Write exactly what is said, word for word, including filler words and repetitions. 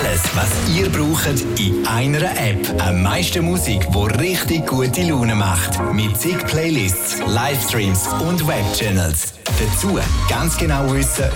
Alles, was ihr braucht, in einer App. Am meisten Musik, die richtig gute Laune macht. Mit zig Playlists, Livestreams und Webchannels. Dazu ganz genau wissen,